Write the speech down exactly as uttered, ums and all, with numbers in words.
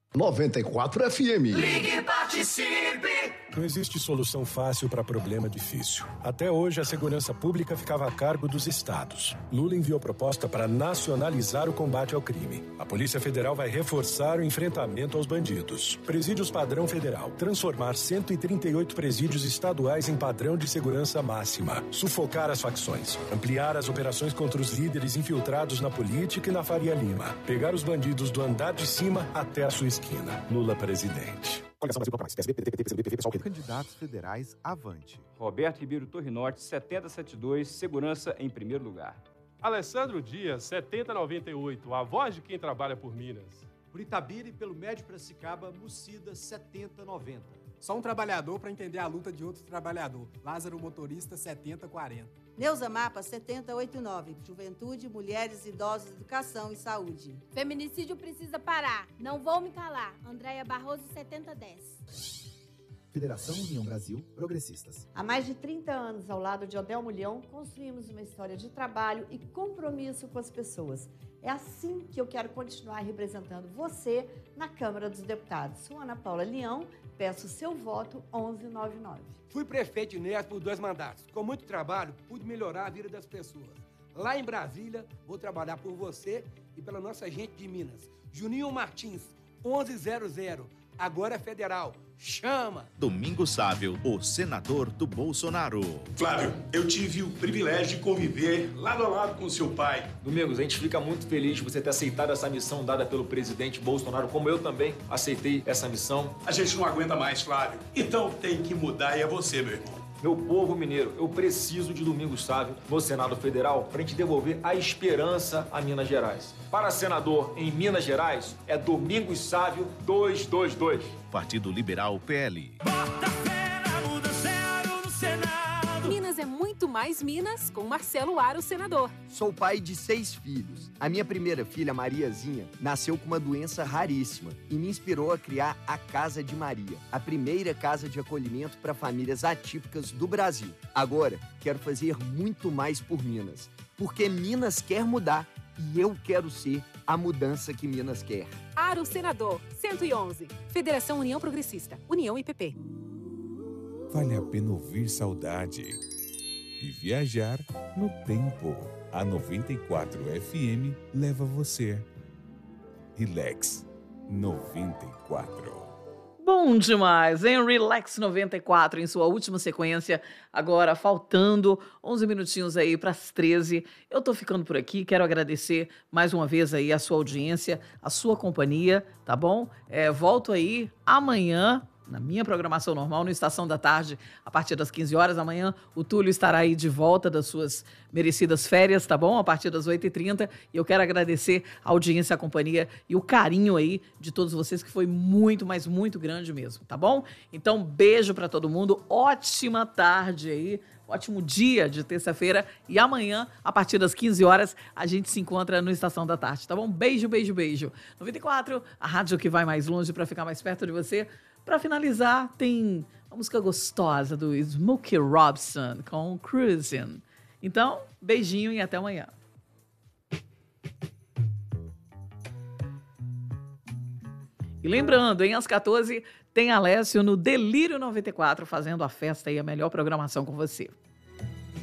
noventa e quatro F M. Ligue e participe! Não existe solução fácil para problema difícil. Até hoje, a segurança pública ficava a cargo dos estados. Lula enviou proposta para nacionalizar o combate ao crime. A Polícia Federal vai reforçar o enfrentamento aos bandidos. Presídios padrão federal. Transformar cento e trinta e oito presídios estaduais em padrão de segurança máxima. Sufocar as facções. Ampliar as operações contra os líderes infiltrados na política e na Faria Lima. Pegar os bandidos do andar de cima até a sua esquina. Lula presidente. Candidatos federais, avante. Roberto Ribeiro Torrinorte, setenta e setenta e dois, segurança em primeiro lugar. Alessandro Dias, setenta e noventa e oito, a voz de quem trabalha por Minas. Por Itabira e pelo Médio Piracicaba, Mucida, setenta e noventa. Só um trabalhador para entender a luta de outro trabalhador. Lázaro Motorista, setenta e quarenta. Neuza Mapa, setenta e oitenta e nove. Juventude, mulheres, idosos, educação e saúde. Feminicídio precisa parar. Não vou me calar. Andréia Barroso, setenta e dez. Federação União Brasil Progressistas. Há mais de trinta anos, ao lado de Odel Mulhão, construímos uma história de trabalho e compromisso com as pessoas. É assim que eu quero continuar representando você na Câmara dos Deputados. Sou Ana Paula Leão, peço seu voto onze noventa e nove. Fui prefeito de Neves por dois mandatos. Com muito trabalho, pude melhorar a vida das pessoas. Lá em Brasília, vou trabalhar por você e pela nossa gente de Minas. Juninho Martins, onze zero zero. Agora é federal. Chama! Domingos Sávio, o senador do Bolsonaro. Flávio, eu tive o privilégio de conviver lado a lado com seu pai. Domingos, a gente fica muito feliz de você ter aceitado essa missão dada pelo presidente Bolsonaro, como eu também aceitei essa missão. A gente não aguenta mais, Flávio. Então tem que mudar e é você, meu irmão. Meu povo mineiro, eu preciso de Domingos Sávio no Senado Federal para a gente devolver a esperança a Minas Gerais. Para senador em Minas Gerais, é Domingos Sávio duzentos e vinte e dois. Partido Liberal P L. Bota fé na mudança no Senado. Minas é muito mais Minas com Marcelo Aro, senador. Sou pai de seis filhos. A minha primeira filha, Mariazinha, nasceu com uma doença raríssima e me inspirou a criar a Casa de Maria, a primeira casa de acolhimento para famílias atípicas do Brasil. Agora, quero fazer muito mais por Minas, porque Minas quer mudar e eu quero ser a mudança que Minas quer. Aro, senador, cento e onze. Federação União Progressista, União I P P. Vale a pena ouvir saudade e viajar no tempo. A noventa e quatro F M leva você. Relax noventa e quatro. Bom demais, hein? Relax noventa e quatro em sua última sequência. Agora, faltando onze minutinhos aí para as treze. Eu tô ficando por aqui. Quero agradecer mais uma vez aí a sua audiência, a sua companhia, tá bom? É, volto aí amanhã, na minha programação normal, no Estação da Tarde, a partir das quinze horas. Amanhã o Túlio estará aí de volta das suas merecidas férias, tá bom? A partir das oito e trinta. E eu quero agradecer a audiência, a companhia e o carinho aí de todos vocês, que foi muito, mas muito grande mesmo, tá bom? Então, beijo pra todo mundo. Ótima tarde aí. Ótimo dia de terça-feira. E amanhã, a partir das quinze horas, a gente se encontra no Estação da Tarde, tá bom? Beijo, beijo, beijo. noventa e quatro, a rádio que vai mais longe pra ficar mais perto de você. Para finalizar, tem uma música gostosa do Smokey Robinson com Cruising. Então, beijinho e até amanhã. E lembrando, hein, às quatorze tem Alessio no Delírio noventa e quatro fazendo a festa e a melhor programação com você.